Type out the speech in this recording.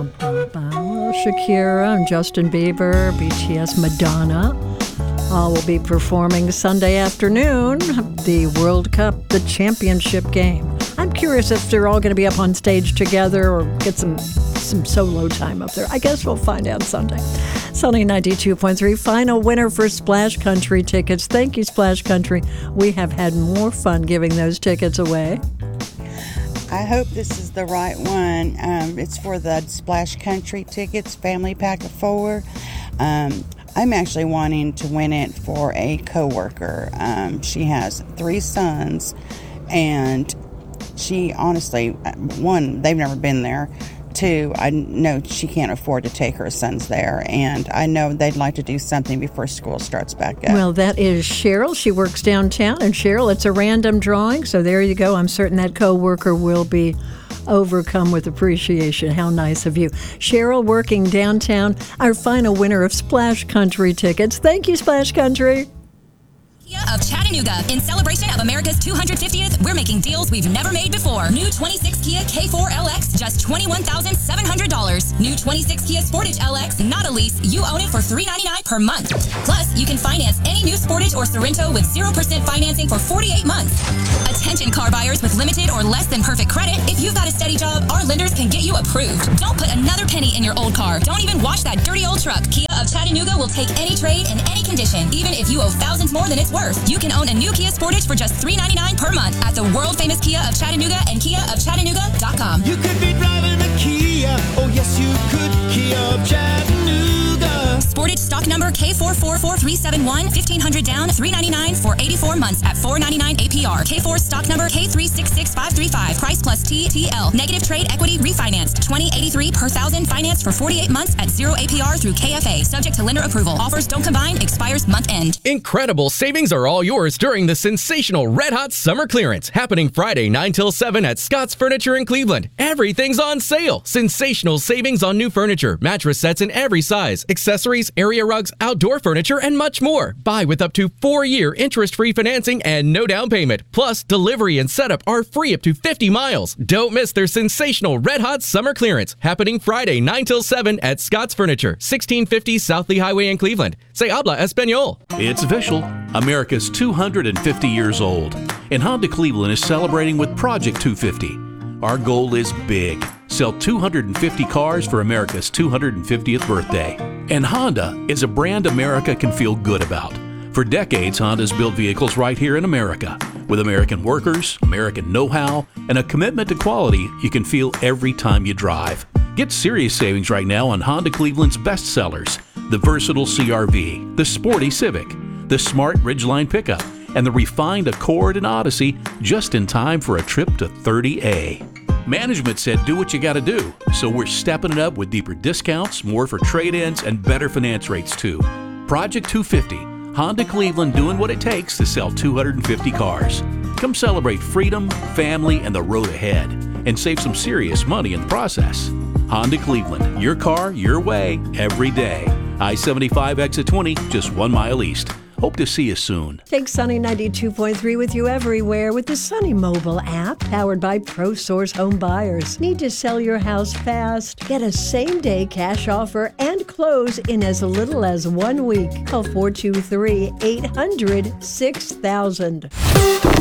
Well, Shakira and Justin Bieber, BTS, Madonna all will be performing Sunday afternoon, the World Cup, the championship game. I'm curious if they're all going to be up on stage together or get some solo time up there. I guess we'll find out Sunday. Sunny 92.3, final winner for Splash Country tickets. Thank you, Splash Country. We have had more fun giving those tickets away. I hope this is the right one. It's for the Splash Country tickets, family pack of 4. I'm actually wanting to win it for a coworker. She has 3 sons, and she honestly, 1, they've never been there. 2, I know she can't afford to take her sons there, and I know they'd like to do something before school starts back up. Well, that is Cheryl. She works downtown, and Cheryl, it's a random drawing, so there you go. I'm certain that coworker will be overcome with appreciation. How nice of you. Cheryl working downtown, our final winner of Splash Country tickets. Thank you, Splash Country. Kia of Chattanooga. In celebration of America's 250th, we're making deals we've never made before. New 26 Kia K4 LX, just $21,700. New 26 Kia Sportage LX, not a lease. You own it for $399 per month. Plus, you can finance any new Sportage or Sorento with 0% financing for 48 months. Attention car buyers with limited or less than perfect credit. If you've got a steady job, our lenders can get you approved. Don't put another penny in your old car. Don't even wash that dirty old truck. Kia of Chattanooga will take any trade in any condition, even if you owe thousands more than it's worth. You can own a new Kia Sportage for just $399 per month at the world-famous Kia of Chattanooga and KiaofChattanooga.com. You could be driving a Kia, oh yes you could, Kia of Chattanooga. Sportage stock number K444371, $1,500 down, $399 for 84 months at $499 APR. K4 stock number K366535, price plus TTL. Negative trade equity refinanced, $20.83 per thousand, financed for 48 months at 0 APR through KFA, subject to lender approval. Offers don't combine, expires month end. Incredible savings are all yours during the sensational Red Hot Summer Clearance, happening Friday 9 till 7 at Scott's Furniture in Cleveland. Everything's on sale. Sensational savings on new furniture, mattress sets in every size, accessories, area rugs, outdoor furniture, and much more. Buy with up to 4-year interest-free financing and no down payment. Plus, delivery and setup are free up to 50 miles. Don't miss their sensational Red Hot Summer Clearance, happening Friday 9 till 7 at Scott's Furniture, 1650 South Lee Highway in Cleveland. Se habla español. It's official. America's 250 years old, and Honda Cleveland is celebrating with Project 250. Our goal is big. Sell 250 cars for America's 250th birthday. And Honda is a brand America can feel good about. For decades, Honda's built vehicles right here in America. With American workers, American know-how, and a commitment to quality you can feel every time you drive. Get serious savings right now on Honda Cleveland's best sellers: the versatile CR-V, the sporty Civic, the smart Ridgeline pickup, and the refined Accord and Odyssey, just in time for a trip to 30A. Management said do what you gotta do, so we're stepping it up with deeper discounts, more for trade-ins, and better finance rates too. Project 250, Honda Cleveland, doing what it takes to sell 250 cars. Come celebrate freedom, family, and the road ahead, and save some serious money in the process. Honda Cleveland, your car, your way, every day. I-75 exit 20, just 1 mile east. Hope to see you soon. Take Sunny 92.3 with you everywhere with the Sunny mobile app, powered by ProSource Home Buyers. Need to sell your house fast? Get a same-day cash offer and close in as little as 1 week. Call 423-800-6000.